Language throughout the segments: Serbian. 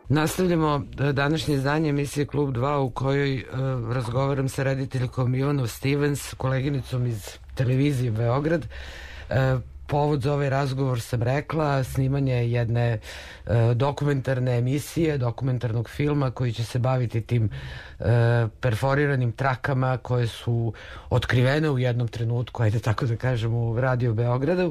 Nastavljamo današnje izdanje emisije Klub 2 u kojoj razgovaram sa rediteljkom Ivanom Stevens, koleginicom iz televizije Beograd. Povod za ovaj razgovor sam rekla, snimanje jedne dokumentarne emisije, dokumentarnog filma koji će se baviti tim perforiranim trakama koje su otkrivene u jednom trenutku, ajde tako da kažem, u Radio Beogradu.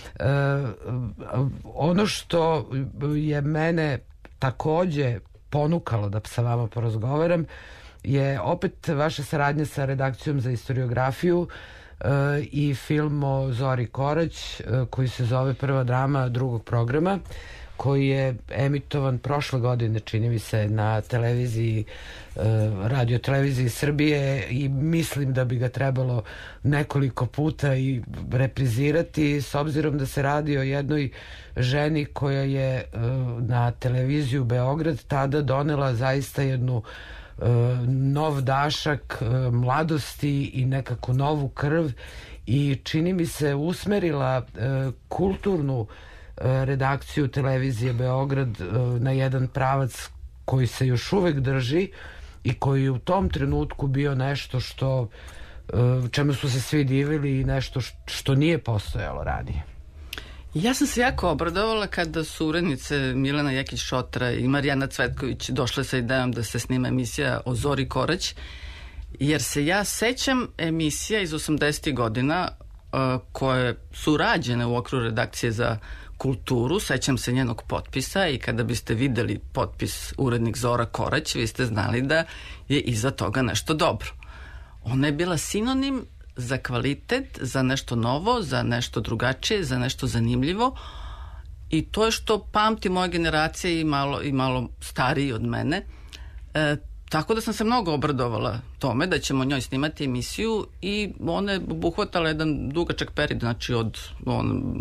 Ono što je mene takođe ponukalo da sa vama porazgovaram je opet vaša saradnja sa redakcijom za istoriografiju i film o Zori Korać koji se zove Prva drama drugog programa, koji je emitovan prošle godine, čini mi se, na televiziji, Radio televiziji Srbije, i mislim da bi ga trebalo nekoliko puta i reprizirati, s obzirom da se radi o jednoj ženi koja je na televiziju Beograd tada donela zaista jednu nov dašak mladosti i nekako novu krv, i čini mi se usmerila kulturnu redakciju televizije Beograd na jedan pravac koji se još uvek drži i koji je u tom trenutku bio nešto što čemu su se svi divili i nešto što nije postojalo ranije. Ja sam se jako obradovala kada su urednice Milena Jekić-Šotra i Marijana Cvetković došle sa idejom da se snima emisija o Zori Korać, jer se ja sećam emisija iz 80. godina koje su rađene u okviru redakcije za kulturu, sećam se njenog potpisa, i kada biste videli potpis urednik Zora Korać, vi ste znali da je iza toga nešto dobro. Ona je bila sinonim za kvalitet, za nešto novo, za nešto drugačije, za nešto zanimljivo, i to je što pamti moja generacija i malo stariji od mene. Tako da sam se mnogo obradovala tome da ćemo njoj snimati emisiju, i ona je obuhvatala jedan dugačak period, znači od